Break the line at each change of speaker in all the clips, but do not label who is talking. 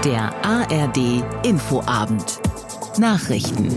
Der ARD Infoabend. Nachrichten.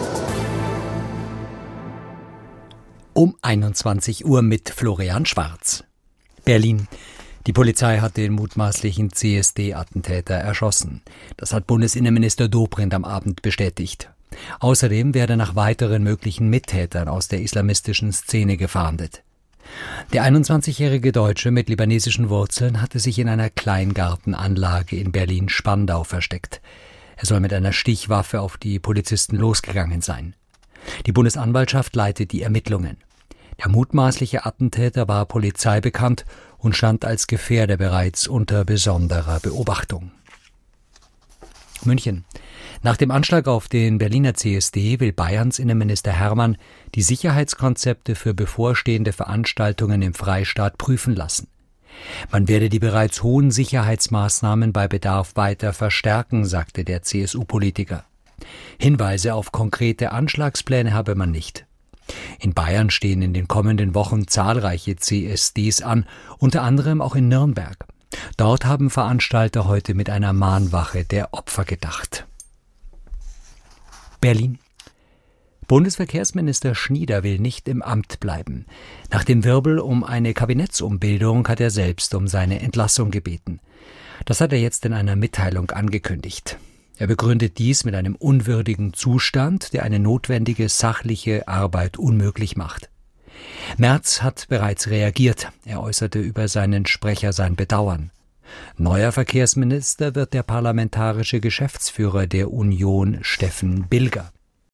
Um 21 Uhr mit Florian Schwarz. Berlin. Die Polizei hat den mutmaßlichen CSD-Attentäter erschossen. Das hat Bundesinnenminister Dobrindt am Abend bestätigt. Außerdem werde nach weiteren möglichen Mittätern aus der islamistischen Szene gefahndet. Der 21-jährige Deutsche mit libanesischen Wurzeln hatte sich in einer Kleingartenanlage in Berlin-Spandau versteckt. Er soll mit einer Stichwaffe auf die Polizisten losgegangen sein. Die Bundesanwaltschaft leitet die Ermittlungen. Der mutmaßliche Attentäter war Polizei bekannt und stand als Gefährder bereits unter besonderer Beobachtung. München. Nach dem Anschlag auf den Berliner CSD will Bayerns Innenminister Hermann die Sicherheitskonzepte für bevorstehende Veranstaltungen im Freistaat prüfen lassen. Man werde die bereits hohen Sicherheitsmaßnahmen bei Bedarf weiter verstärken, sagte der CSU-Politiker. Hinweise auf konkrete Anschlagspläne habe man nicht. In Bayern stehen in den kommenden Wochen zahlreiche CSDs an, unter anderem auch in Nürnberg. Dort haben Veranstalter heute mit einer Mahnwache der Opfer gedacht. Berlin. Bundesverkehrsminister Schnieder will nicht im Amt bleiben. Nach dem Wirbel um eine Kabinettsumbildung hat er selbst um seine Entlassung gebeten. Das hat er jetzt in einer Mitteilung angekündigt. Er begründet dies mit einem unwürdigen Zustand, der eine notwendige sachliche Arbeit unmöglich macht. Merz hat bereits reagiert. Er äußerte über seinen Sprecher sein Bedauern. Neuer Verkehrsminister wird der parlamentarische Geschäftsführer der Union, Steffen Bilger.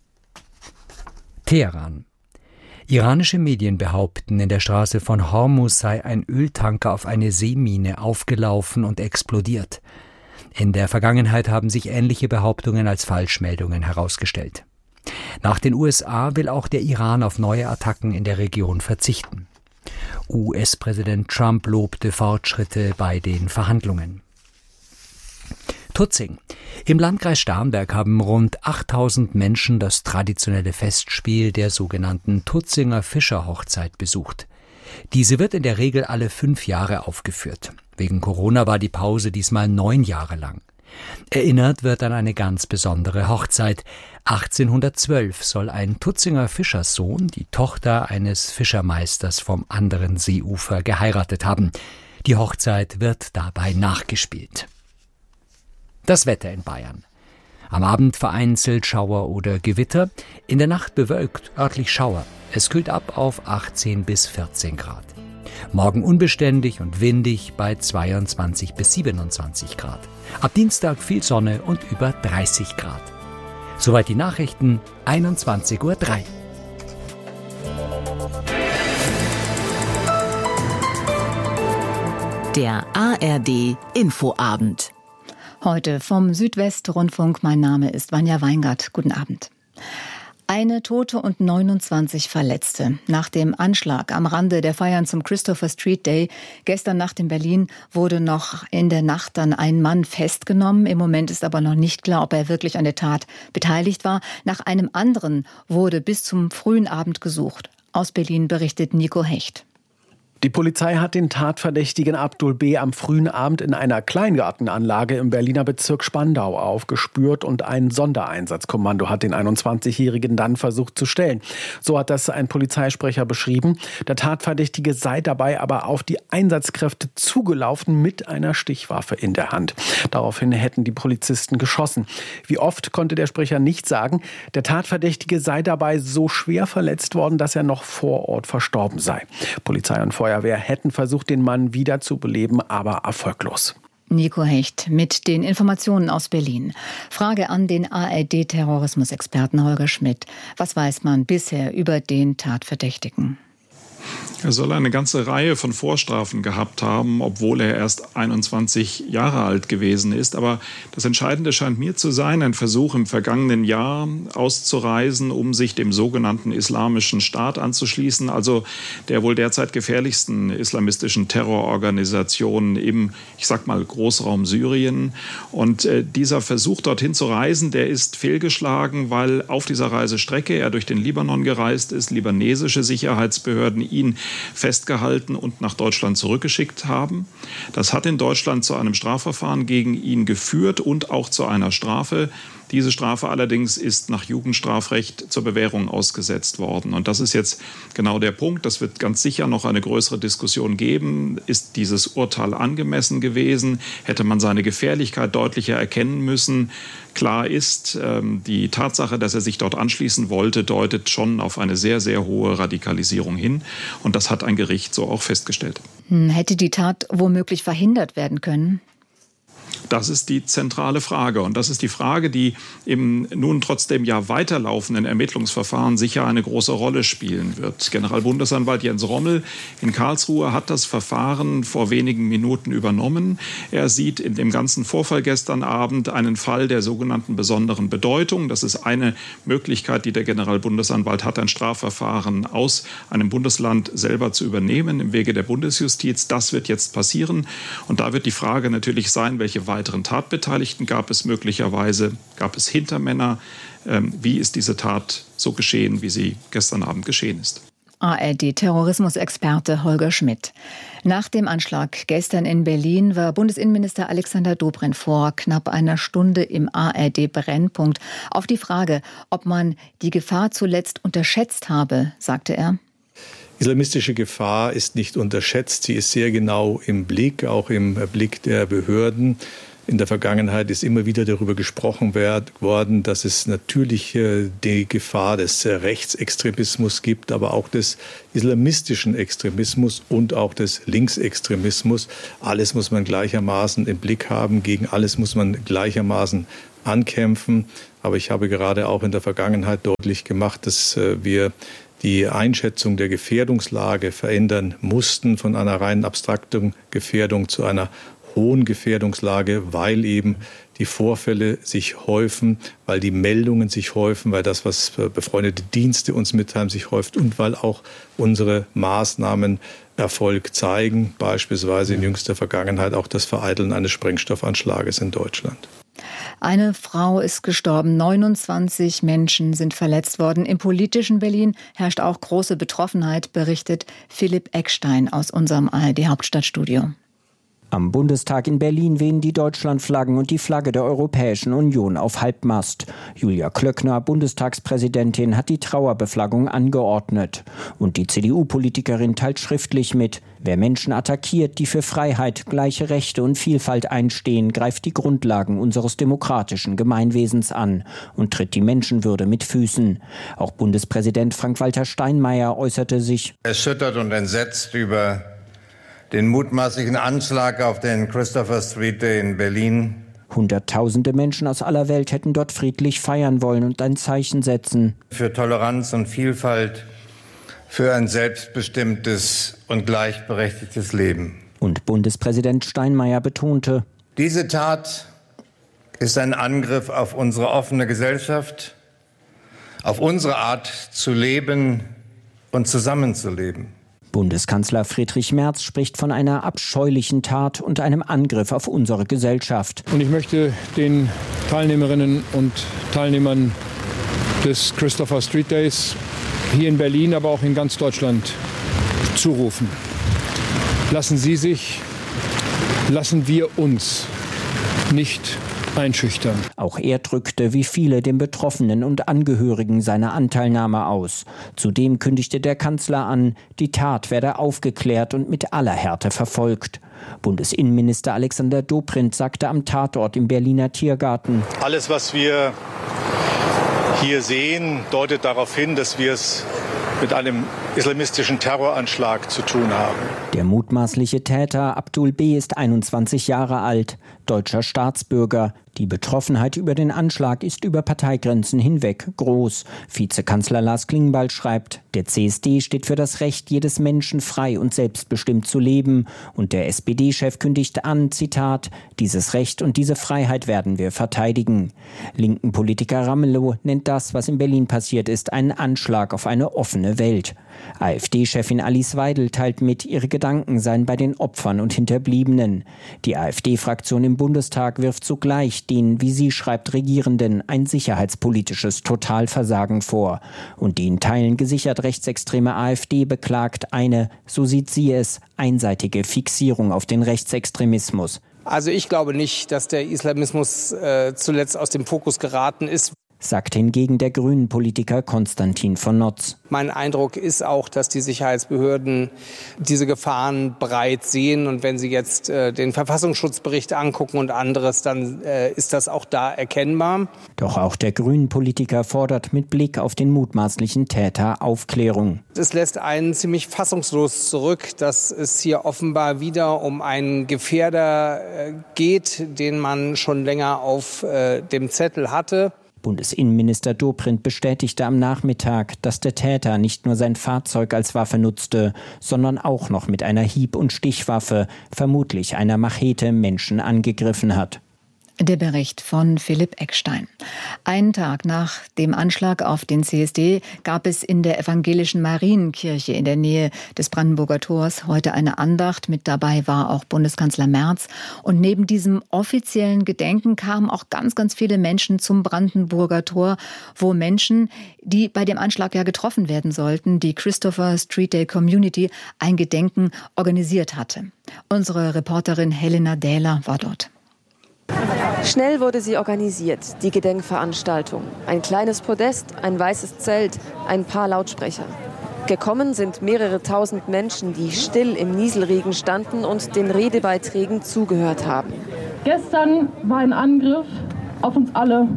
Teheran. Iranische Medien behaupten, in der Straße von Hormuz sei ein Öltanker auf eine Seemine aufgelaufen und explodiert. In der Vergangenheit haben sich ähnliche Behauptungen als Falschmeldungen herausgestellt. Nach den USA will auch der Iran auf neue Attacken in der Region verzichten. US-Präsident Trump lobte Fortschritte bei den Verhandlungen. Tutzing. Im Landkreis Starnberg haben rund 8000 Menschen das traditionelle Festspiel der sogenannten Tutzinger Fischerhochzeit besucht. Diese wird in der Regel alle 5 Jahre aufgeführt. Wegen Corona war die Pause diesmal 9 Jahre lang. Erinnert wird an eine ganz besondere Hochzeit. 1812 soll ein Tutzinger Fischerssohn die Tochter eines Fischermeisters vom anderen Seeufer geheiratet haben. Die Hochzeit wird dabei nachgespielt. Das Wetter in Bayern. Am Abend vereinzelt Schauer oder Gewitter, in der Nacht bewölkt, örtlich Schauer. Es kühlt ab auf 18 bis 14 Grad. Morgen unbeständig und windig bei 22 bis 27 Grad. Ab Dienstag viel Sonne und über 30 Grad. Soweit die Nachrichten, 21:03 Uhr.
Der ARD Infoabend.
Heute vom Südwestrundfunk. Mein Name ist Vanja Weingart. Guten Abend. Eine Tote und 29 Verletzte. Nach dem Anschlag am Rande der Feiern zum Christopher Street Day gestern Nacht in Berlin wurde noch in der Nacht dann ein Mann festgenommen. Im Moment ist aber noch nicht klar, ob er wirklich an der Tat beteiligt war. Nach einem anderen wurde bis zum frühen Abend gesucht. Aus Berlin berichtet Nico Hecht.
Die Polizei hat den Tatverdächtigen Abdul B. am frühen Abend in einer Kleingartenanlage im Berliner Bezirk Spandau aufgespürt und ein Sondereinsatzkommando hat den 21-Jährigen dann versucht zu stellen. So hat das ein Polizeisprecher beschrieben. Der Tatverdächtige sei dabei aber auf die Einsatzkräfte zugelaufen mit einer Stichwaffe in der Hand. Daraufhin hätten die Polizisten geschossen. Wie oft konnte der Sprecher nicht sagen. Der Tatverdächtige sei dabei so schwer verletzt worden, dass er noch vor Ort verstorben sei. Polizei und Feuerwehr hätten versucht, den Mann wiederzubeleben, aber erfolglos.
Nico Hecht mit den Informationen aus Berlin. Frage an den ARD-Terrorismusexperten Holger Schmidt. Was weiß man bisher über den Tatverdächtigen?
Er soll eine ganze Reihe von Vorstrafen gehabt haben, obwohl er erst 21 Jahre alt gewesen ist. Aber das Entscheidende scheint mir zu sein, ein Versuch im vergangenen Jahr auszureisen, um sich dem sogenannten Islamischen Staat anzuschließen, also der wohl derzeit gefährlichsten islamistischen Terrororganisation im, ich sag mal, Großraum Syrien. Und dieser Versuch, dorthin zu reisen, der ist fehlgeschlagen, weil auf dieser Reisestrecke er durch den Libanon gereist ist, libanesische Sicherheitsbehörden ihn festgehalten und nach Deutschland zurückgeschickt haben. Das hat in Deutschland zu einem Strafverfahren gegen ihn geführt und auch zu einer Strafe. Diese Strafe allerdings ist nach Jugendstrafrecht zur Bewährung ausgesetzt worden. Und das ist jetzt genau der Punkt. Das wird ganz sicher noch eine größere Diskussion geben. Ist dieses Urteil angemessen gewesen? Hätte man seine Gefährlichkeit deutlicher erkennen müssen? Klar ist, die Tatsache, dass er sich dort anschließen wollte, deutet schon auf eine sehr, sehr hohe Radikalisierung hin. Und das hat ein Gericht so auch festgestellt.
Hätte die Tat womöglich verhindert werden können?
Das ist die zentrale Frage. Und das ist die Frage, die im nun trotzdem ja weiterlaufenden Ermittlungsverfahren sicher eine große Rolle spielen wird. Generalbundesanwalt Jens Rommel in Karlsruhe hat das Verfahren vor wenigen Minuten übernommen. Er sieht in dem ganzen Vorfall gestern Abend einen Fall der sogenannten besonderen Bedeutung. Das ist eine Möglichkeit, die der Generalbundesanwalt hat, ein Strafverfahren aus einem Bundesland selber zu übernehmen im Wege der Bundesjustiz. Das wird jetzt passieren. Und da wird die Frage natürlich sein, welche weiteren Tatbeteiligten gab es möglicherweise? Gab es Hintermänner? Wie ist diese Tat so geschehen, wie sie gestern Abend geschehen ist?
ARD-Terrorismusexperte Holger Schmidt. Nach dem Anschlag gestern in Berlin war Bundesinnenminister Alexander Dobrindt vor knapp einer Stunde im ARD-Brennpunkt. Auf die Frage, ob man die Gefahr zuletzt unterschätzt habe, sagte er:
Islamistische Gefahr ist nicht unterschätzt. Sie ist sehr genau im Blick, auch im Blick der Behörden. In der Vergangenheit ist immer wieder darüber gesprochen worden, dass es natürlich die Gefahr des Rechtsextremismus gibt, aber auch des islamistischen Extremismus und auch des Linksextremismus. Alles muss man gleichermaßen im Blick haben, gegen alles muss man gleichermaßen ankämpfen. Aber ich habe gerade auch in der Vergangenheit deutlich gemacht, dass wir die Einschätzung der Gefährdungslage verändern mussten von einer rein abstrakten Gefährdung zu einer hohen Gefährdungslage, weil eben die Vorfälle sich häufen, weil die Meldungen sich häufen, weil das, was befreundete Dienste uns mitteilen, sich häuft und weil auch unsere Maßnahmen Erfolg zeigen, beispielsweise in jüngster Vergangenheit auch das Vereiteln eines Sprengstoffanschlages in Deutschland.
Eine Frau ist gestorben, 29 Menschen sind verletzt worden. Im politischen Berlin herrscht auch große Betroffenheit, berichtet Philipp Eckstein aus unserem ARD-Hauptstadtstudio.
Am Bundestag in Berlin wehen die Deutschlandflaggen und die Flagge der Europäischen Union auf Halbmast. Julia Klöckner, Bundestagspräsidentin, hat die Trauerbeflaggung angeordnet. Und die CDU-Politikerin teilt schriftlich mit: Wer Menschen attackiert, die für Freiheit, gleiche Rechte und Vielfalt einstehen, greift die Grundlagen unseres demokratischen Gemeinwesens an und tritt die Menschenwürde mit Füßen. Auch Bundespräsident Frank-Walter Steinmeier äußerte sich
erschüttert und entsetzt über den mutmaßlichen Anschlag auf den Christopher Street Day in Berlin.
Hunderttausende Menschen aus aller Welt hätten dort friedlich feiern wollen und ein Zeichen setzen.
Für Toleranz und Vielfalt, für ein selbstbestimmtes und gleichberechtigtes Leben.
Und Bundespräsident Steinmeier betonte:
Diese Tat ist ein Angriff auf unsere offene Gesellschaft, auf unsere Art zu leben und zusammenzuleben.
Bundeskanzler Friedrich Merz spricht von einer abscheulichen Tat und einem Angriff auf unsere Gesellschaft.
Und ich möchte den Teilnehmerinnen und Teilnehmern des Christopher Street Days hier in Berlin, aber auch in ganz Deutschland zurufen: Lassen Sie sich, lassen wir uns nicht einschüchtern.
Auch er drückte wie viele den Betroffenen und Angehörigen seine Anteilnahme aus. Zudem kündigte der Kanzler an, die Tat werde aufgeklärt und mit aller Härte verfolgt. Bundesinnenminister Alexander Dobrindt sagte am Tatort im Berliner Tiergarten:
Alles, was wir hier sehen, deutet darauf hin, dass wir es mit einem islamistischen Terroranschlag zu tun haben.
Der mutmaßliche Täter Abdul B. ist 21 Jahre alt, deutscher Staatsbürger. Die Betroffenheit über den Anschlag ist über Parteigrenzen hinweg groß. Vizekanzler Lars Klingbeil schreibt: Der CSD steht für das Recht jedes Menschen, frei und selbstbestimmt zu leben. Und der SPD-Chef kündigt an, Zitat: Dieses Recht und diese Freiheit werden wir verteidigen. Linken Politiker Ramelow nennt das, was in Berlin passiert ist, einen Anschlag auf eine offene Welt. AfD-Chefin Alice Weidel teilt mit, ihre Gedanken seien bei den Opfern und Hinterbliebenen. Die AfD-Fraktion im Bundestag wirft sogleich den, wie sie schreibt, Regierenden ein sicherheitspolitisches Totalversagen vor. Und die in Teilen gesichert rechtsextreme AfD beklagt eine, so sieht sie es, einseitige Fixierung auf den Rechtsextremismus.
Also ich glaube nicht, dass der Islamismus zuletzt aus dem Fokus geraten ist,
sagt hingegen der Grünen-Politiker Konstantin von Notz.
Mein Eindruck ist auch, dass die Sicherheitsbehörden diese Gefahren breit sehen. Und wenn sie jetzt den Verfassungsschutzbericht angucken und anderes, dann ist das auch da erkennbar.
Doch auch der Grünen-Politiker fordert mit Blick auf den mutmaßlichen Täter Aufklärung.
Es lässt einen ziemlich fassungslos zurück, dass es hier offenbar wieder um einen Gefährder geht, den man schon länger auf dem Zettel hatte.
Bundesinnenminister Dobrindt bestätigte am Nachmittag, dass der Täter nicht nur sein Fahrzeug als Waffe nutzte, sondern auch noch mit einer Hieb- und Stichwaffe, vermutlich einer Machete, Menschen angegriffen hat.
Der Bericht von Philipp Eckstein. Einen Tag nach dem Anschlag auf den CSD gab es in der evangelischen Marienkirche in der Nähe des Brandenburger Tors heute eine Andacht. Mit dabei war auch Bundeskanzler Merz. Und neben diesem offiziellen Gedenken kamen auch ganz, ganz viele Menschen zum Brandenburger Tor, wo Menschen, die bei dem Anschlag ja getroffen werden sollten, die Christopher Street Day Community, ein Gedenken organisiert hatte. Unsere Reporterin Helena Dähler war dort.
Schnell wurde sie organisiert, die Gedenkveranstaltung. Ein kleines Podest, ein weißes Zelt, ein paar Lautsprecher. Gekommen sind mehrere tausend Menschen, die still im Nieselregen standen und den Redebeiträgen zugehört haben.
Gestern war ein Angriff auf uns alle.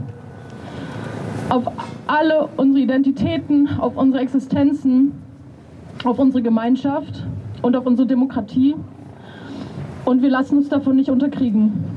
Auf alle unsere Identitäten, auf unsere Existenzen, auf unsere Gemeinschaft und auf unsere Demokratie. Und wir lassen uns davon nicht unterkriegen.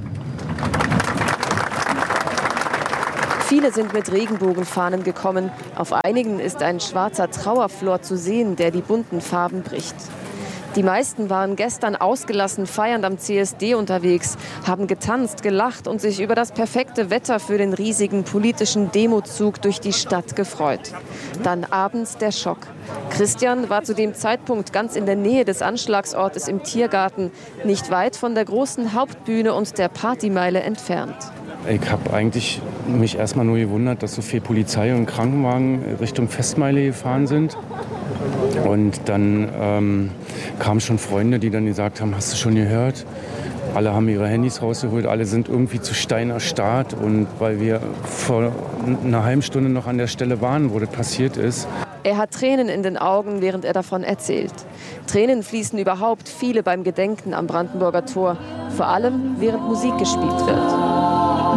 Viele sind mit Regenbogenfahnen gekommen. Auf einigen ist ein schwarzer Trauerflor zu sehen, der die bunten Farben bricht. Die meisten waren gestern ausgelassen feiernd am CSD unterwegs, haben getanzt, gelacht und sich über das perfekte Wetter für den riesigen politischen Demozug durch die Stadt gefreut. Dann abends der Schock. Christian war zu dem Zeitpunkt ganz in der Nähe des Anschlagsortes im Tiergarten, nicht weit von der großen Hauptbühne und der Partymeile entfernt.
Ich habe eigentlich mich erstmal nur gewundert, dass so viel Polizei und Krankenwagen Richtung Festmeile gefahren sind. Und dann kamen schon Freunde, die dann gesagt haben, hast du schon gehört? Alle haben ihre Handys rausgeholt, alle sind irgendwie zu Stein erstarrt. Und weil wir vor einer halben Stunde noch an der Stelle waren, wo das passiert ist.
Er hat Tränen in den Augen, während er davon erzählt. Tränen fließen überhaupt viele beim Gedenken am Brandenburger Tor, vor allem während Musik gespielt wird.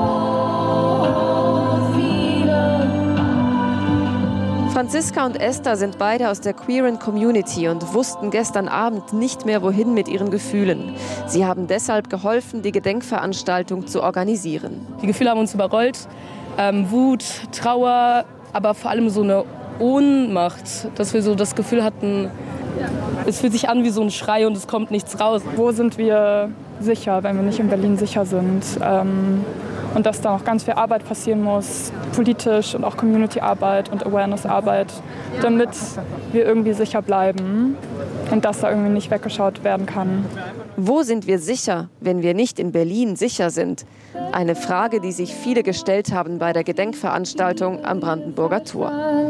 Franziska und Esther sind beide aus der queeren Community und wussten gestern Abend nicht mehr, wohin mit ihren Gefühlen. Sie haben deshalb geholfen, die Gedenkveranstaltung zu organisieren.
Die Gefühle haben uns überrollt. Wut, Trauer, aber vor allem so eine Ohnmacht, dass wir so das Gefühl hatten, es fühlt sich an wie so ein Schrei und es kommt nichts raus.
Wo sind wir sicher, wenn wir nicht in Berlin sicher sind? Und dass da noch ganz viel Arbeit passieren muss, politisch und auch Community-Arbeit und Awareness-Arbeit, damit wir irgendwie sicher bleiben und dass da irgendwie nicht weggeschaut werden kann.
Wo sind wir sicher, wenn wir nicht in Berlin sicher sind? Eine Frage, die sich viele gestellt haben bei der Gedenkveranstaltung am Brandenburger Tor.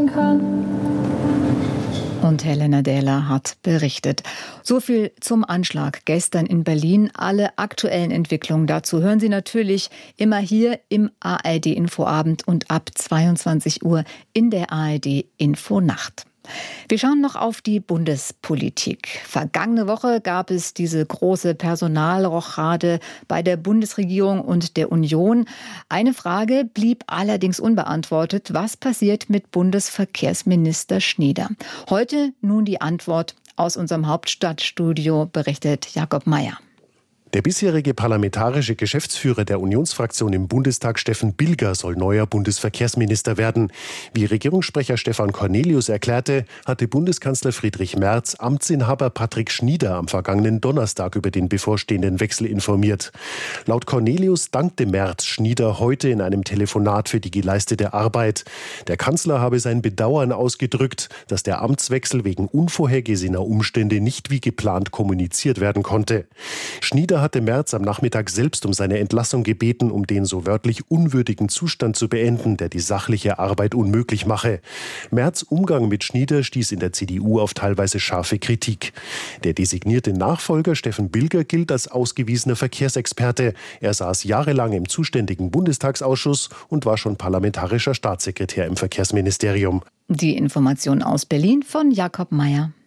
Und Helena Dähler hat berichtet. So viel zum Anschlag gestern in Berlin. Alle aktuellen Entwicklungen dazu hören Sie natürlich immer hier im ARD-Infoabend und ab 22 Uhr in der ARD-Infonacht. Wir schauen noch auf die Bundespolitik. Vergangene Woche gab es diese große Personalrochade bei der Bundesregierung und der Union. Eine Frage blieb allerdings unbeantwortet. Was passiert mit Bundesverkehrsminister Schnieder? Heute nun die Antwort aus unserem Hauptstadtstudio, berichtet Jakob Mayer.
Der bisherige parlamentarische Geschäftsführer der Unionsfraktion im Bundestag, Steffen Bilger, soll neuer Bundesverkehrsminister werden. Wie Regierungssprecher Stefan Cornelius erklärte, hatte Bundeskanzler Friedrich Merz Amtsinhaber Patrick Schnieder am vergangenen Donnerstag über den bevorstehenden Wechsel informiert. Laut Cornelius dankte Merz Schnieder heute in einem Telefonat für die geleistete Arbeit. Der Kanzler habe sein Bedauern ausgedrückt, dass der Amtswechsel wegen unvorhergesehener Umstände nicht wie geplant kommuniziert werden konnte. Schnieder hatte Merz am Nachmittag selbst um seine Entlassung gebeten, um den so wörtlich unwürdigen Zustand zu beenden, der die sachliche Arbeit unmöglich mache. Merz' Umgang mit Schnieder stieß in der CDU auf teilweise scharfe Kritik. Der designierte Nachfolger Steffen Bilger gilt als ausgewiesener Verkehrsexperte. Er saß jahrelang im zuständigen Bundestagsausschuss und war schon parlamentarischer Staatssekretär im Verkehrsministerium.
Die Information aus Berlin von Jakob Mayer.